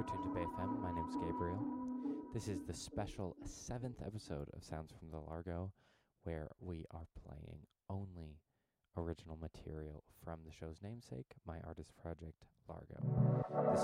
tuned to Bay FM. My name's Gabriel. This is the special 7th episode of Sounds from the Largo, where we are playing only original material from the show's namesake, my artist project, Largo. This